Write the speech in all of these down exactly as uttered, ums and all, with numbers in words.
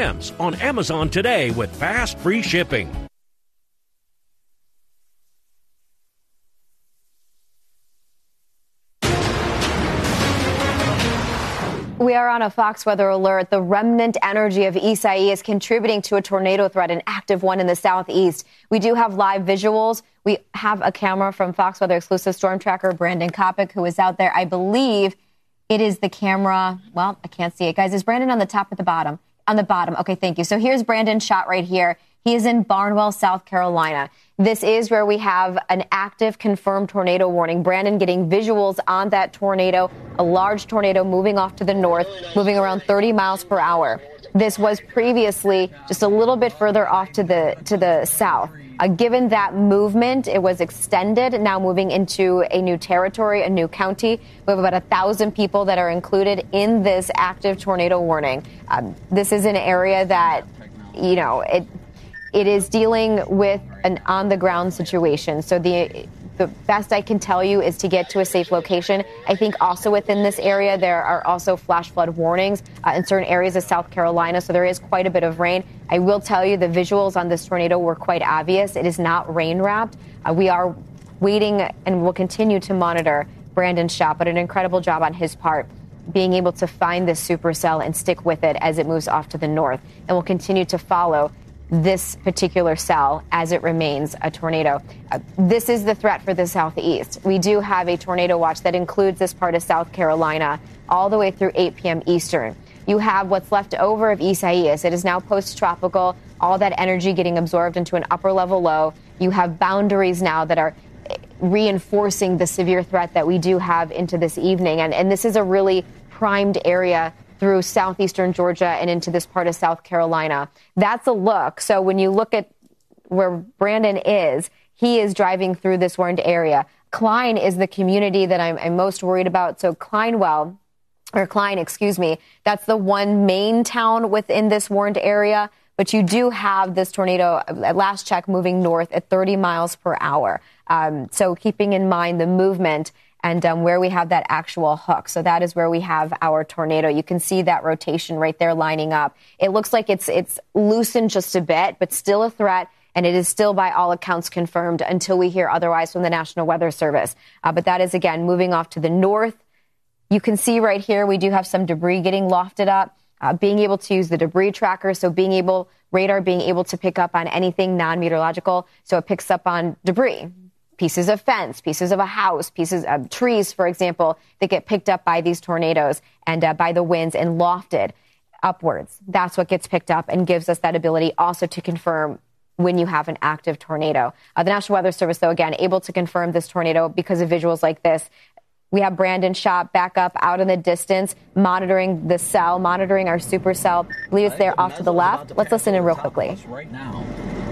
gems on Amazon today with fast, free shipping. We are on a Fox Weather Alert. The remnant energy of Isai is contributing to a tornado threat, an active one in the southeast. We do have live visuals. We have a camera from Fox Weather exclusive storm tracker, Brandon Kopic, who is out there. I believe it is the camera. Well, I can't see it. Guys, is Brandon on the top or the bottom? On the bottom. Okay, thank you. So here's Brandon's shot right here. He is in Barnwell, South Carolina. This is where we have an active confirmed tornado warning. Brandon getting visuals on that tornado, a large tornado moving off to the north, moving around thirty miles per hour. This was previously just a little bit further off to the to the south. Uh, given that movement, it was extended, now moving into a new territory, a new county. We have about a thousand people that are included in this active tornado warning. Um, this is an area that, you know, it it is dealing with an on-the-ground situation. So the the best I can tell you is to get to a safe location. I think also within this area, there are also flash flood warnings uh, in certain areas of South Carolina. So there is quite a bit of rain. I will tell you the visuals on this tornado were quite obvious. It is not rain wrapped. Uh, we are waiting and will continue to monitor Brandon's shot, but an incredible job on his part being able to find this supercell and stick with it as it moves off to the north. And we'll continue to follow this particular cell as it remains a tornado. Uh, this is the threat for the southeast. We do have a tornado watch that includes this part of South Carolina all the way through eight p.m. Eastern. You have what's left over of Isaias. It is now post-tropical, all that energy getting absorbed into an upper level low. You have boundaries now that are reinforcing the severe threat that we do have into this evening. And, and this is a really primed area through southeastern Georgia and into this part of South Carolina. That's a look. So when you look at where Brandon is, he is driving through this warned area. Klein is the community that I'm, I'm most worried about. So Kleinwell, or Klein, excuse me, that's the one main town within this warned area. But you do have this tornado, at last check, moving north at thirty miles per hour. Um, so keeping in mind the movement and um, where we have that actual hook. So that is where we have our tornado. You can see that rotation right there lining up. It looks like it's it's loosened just a bit, but still a threat. And it is still, by all accounts, confirmed until we hear otherwise from the National Weather Service. Uh, but that is, again, moving off to the north. You can see right here we do have some debris getting lofted up. Uh, being able to use the debris tracker, so being able, radar being able to pick up on anything non-meteorological. So it picks up on debris. Pieces of fence, pieces of a house, pieces of trees, for example, that get picked up by these tornadoes and uh, by the winds and lofted upwards. That's what gets picked up and gives us that ability also to confirm when you have an active tornado. Uh, the National Weather Service, though, again, able to confirm this tornado because of visuals like this. We have Brandon shot back up out in the distance, monitoring the cell, monitoring our supercell. I believe it's there off to the left. Let's listen in real quickly. Right now.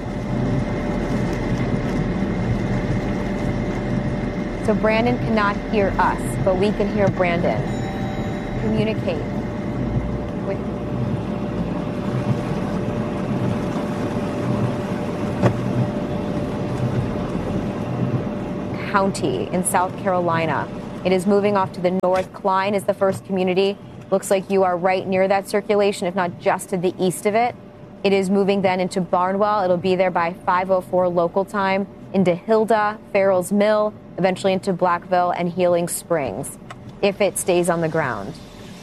So Brandon cannot hear us, but we can hear Brandon communicate with county in South Carolina. It is moving off to the north. Klein is the first community. Looks like you are right near that circulation, if not just to the east of it. It is moving then into Barnwell. It'll be there by five oh four local time, into Hilda, Farrell's Mill, eventually into Blackville and Healing Springs, if it stays on the ground.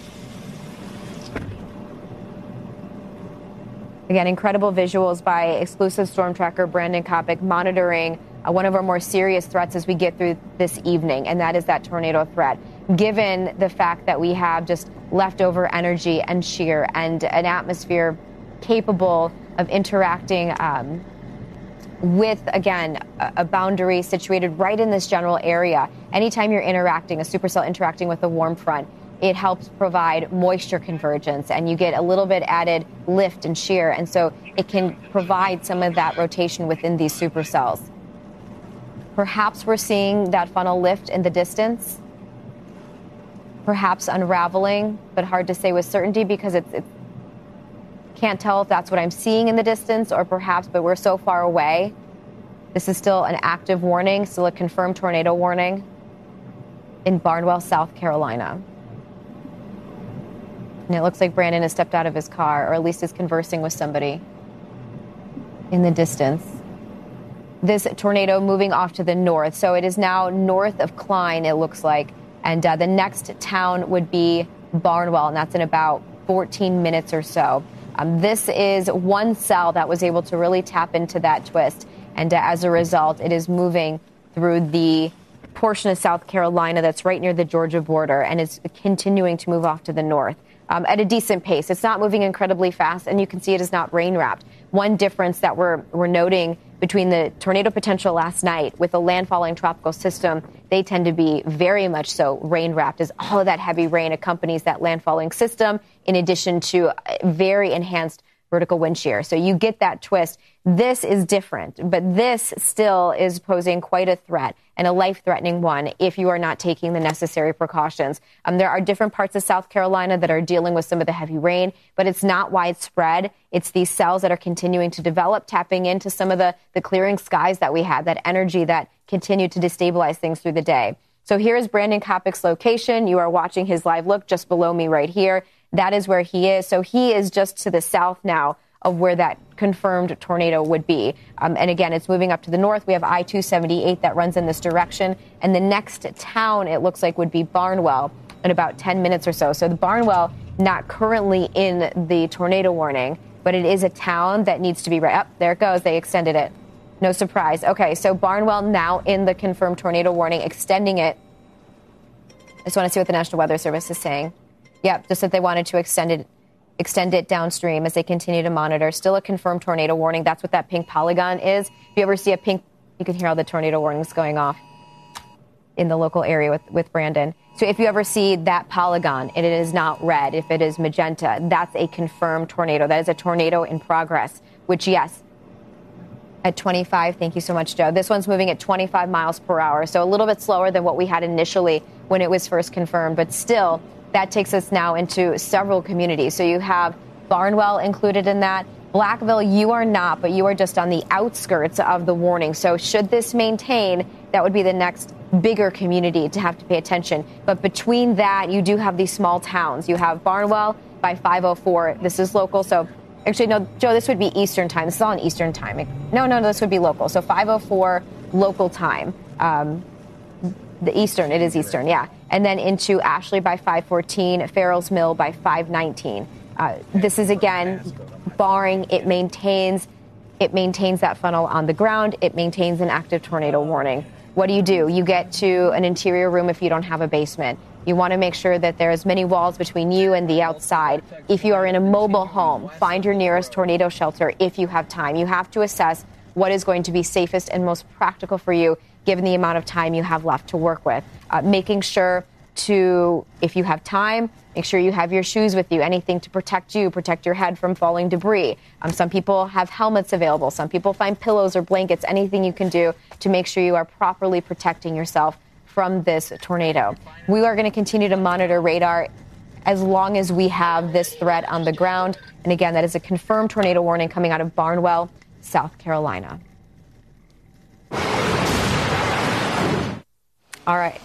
Again, incredible visuals by exclusive storm tracker Brandon Kopic, monitoring uh, one of our more serious threats as we get through this evening, and that is that tornado threat. Given the fact that we have just leftover energy and shear and an atmosphere capable of interacting um, with, again, a, a boundary situated right in this general area. Anytime you're interacting, a supercell interacting with a warm front, it helps provide moisture convergence, and you get a little bit added lift and shear, and so it can provide some of that rotation within these supercells. Perhaps we're seeing that funnel lift in the distance, perhaps unraveling, but hard to say with certainty because it's, it's can't tell if that's what I'm seeing in the distance or perhaps, but we're so far away. This is still an active warning, still a confirmed tornado warning in Barnwell, South Carolina. And it looks like Brandon has stepped out of his car, or at least is conversing with somebody in the distance. This tornado moving off to the north. So it is now north of Klein, it looks like. And uh, the next town would be Barnwell, and that's in about fourteen minutes or so. Um, this is one cell that was able to really tap into that twist. And uh, as a result, it is moving through the portion of South Carolina that's right near the Georgia border, and is continuing to move off to the north um, at a decent pace. It's not moving incredibly fast, and you can see it is not rain-wrapped. One difference that we're, we're noting between the tornado potential last night with a landfalling tropical system, they tend to be very much so rain-wrapped, as all of that heavy rain accompanies that landfalling system, in addition to very enhanced vertical wind shear. So you get that twist. This is different, but this still is posing quite a threat, and a life-threatening one if you are not taking the necessary precautions. Um, there are different parts of South Carolina that are dealing with some of the heavy rain, but it's not widespread. It's these cells that are continuing to develop, tapping into some of the, the clearing skies that we had, that energy that continued to destabilize things through the day. So here is Brandon Kopic's location. You are watching his live look just below me right here. That is where he is. So he is just to the south now of where that confirmed tornado would be. Um, and again, it's moving up to the north. We have I two seventy-eight that runs in this direction. And the next town, it looks like, would be Barnwell in about ten minutes or so. So the Barnwell, not currently in the tornado warning, but it is a town that needs to be right up. There it goes. They extended it. No surprise. Okay, so Barnwell now in the confirmed tornado warning, extending it. I just want to see what the National Weather Service is saying. Yep, just that they wanted to extend it, extend it downstream as they continue to monitor. Still a confirmed tornado warning. That's what that pink polygon is. If you ever see a pink, you can hear all the tornado warnings going off in the local area with, with Brandon. So if you ever see that polygon and it is not red, if it is magenta, that's a confirmed tornado. That is a tornado in progress, which, yes, at twenty-five, thank you so much, Joe. This one's moving at twenty-five miles per hour, so a little bit slower than what we had initially when it was first confirmed, but still, that takes us now into several communities. So you have Barnwell included in that. Blackville, you are not, but you are just on the outskirts of the warning. So should this maintain, that would be the next bigger community to have to pay attention. But between that, you do have these small towns. You have Barnwell by five oh four. This is local. So actually, no, Joe, this would be Eastern time. This is all in Eastern time. No, no, no, this would be local. So five oh four local time. Um, the Eastern, it is Eastern, yeah. And then into Ashley by five fourteen, Farrell's Mill by five nineteen. Uh, this is, again, barring it maintains it maintains that funnel on the ground. It maintains an active tornado warning. What do you do? You get to an interior room if you don't have a basement. You want to make sure that there are as many walls between you and the outside. If you are in a mobile home, find your nearest tornado shelter if you have time. You have to assess what is going to be safest and most practical for you, given the amount of time you have left to work with. Uh, making sure to, if you have time, make sure you have your shoes with you, anything to protect you, protect your head from falling debris. Um, some people have helmets available. Some people find pillows or blankets, anything you can do to make sure you are properly protecting yourself from this tornado. We are going to continue to monitor radar as long as we have this threat on the ground. And again, that is a confirmed tornado warning coming out of Barnwell, South Carolina. All right.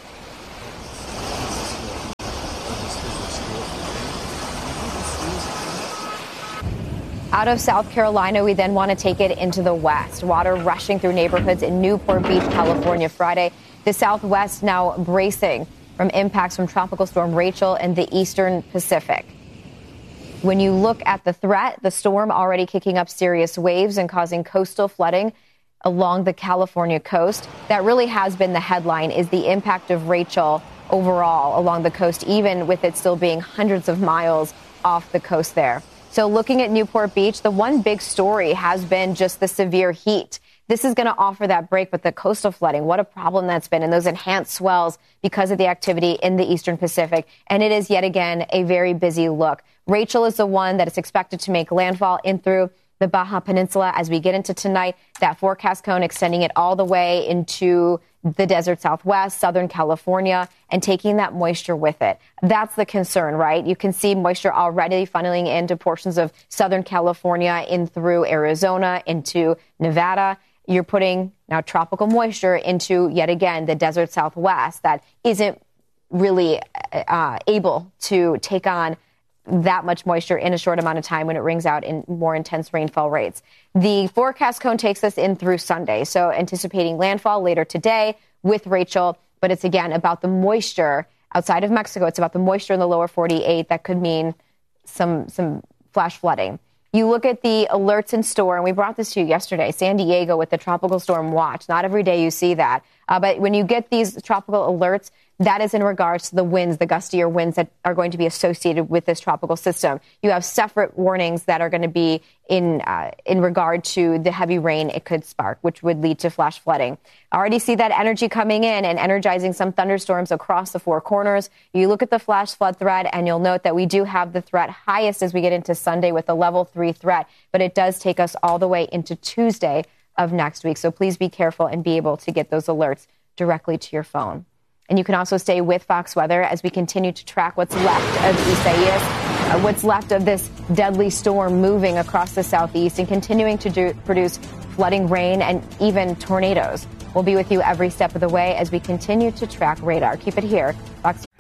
Out of South Carolina, we then want to take it into the west. Water rushing through neighborhoods in Newport Beach, California, Friday. The Southwest now bracing from impacts from Tropical Storm Rachel in the eastern Pacific. When you look at the threat, the storm already kicking up serious waves and causing coastal flooding along the California coast. That really has been the headline, is the impact of Rachel overall along the coast, even with it still being hundreds of miles off the coast there. So looking at Newport Beach, the one big story has been just the severe heat. This is going to offer that break with the coastal flooding. What a problem that's been, and those enhanced swells because of the activity in the eastern Pacific. And it is yet again a very busy look. Rachel is the one that is expected to make landfall in through the Baja Peninsula as we get into tonight. That forecast cone extending it all the way into the desert Southwest, Southern California, and taking that moisture with it. That's the concern, right? You can see moisture already funneling into portions of Southern California, in through Arizona, into Nevada. You're putting now tropical moisture into, yet again, the desert Southwest that isn't really uh, able to take on that much moisture in a short amount of time when it rings out in more intense rainfall rates. The forecast cone takes us in through Sunday, so anticipating landfall later today with Rachel, but it's again about the moisture outside of Mexico. It's about the moisture in the lower forty-eight that could mean some some flash flooding. You look at the alerts in store, and we brought this to you yesterday, San Diego with the tropical storm watch. Not every day you see that, uh, but when you get these tropical alerts, that is in regards to the winds, the gustier winds that are going to be associated with this tropical system. You have separate warnings that are going to be in uh, in regard to the heavy rain it could spark, which would lead to flash flooding. I already see that energy coming in and energizing some thunderstorms across the four corners. You look at the flash flood threat, and you'll note that we do have the threat highest as we get into Sunday with a level three threat, but it does take us all the way into Tuesday of next week. So please be careful and be able to get those alerts directly to your phone. And you can also stay with Fox Weather as we continue to track what's left of Isaias, uh, what's left of this deadly storm moving across the southeast and continuing to do, produce flooding rain and even tornadoes. We'll be with you every step of the way as we continue to track radar. Keep it here. Fox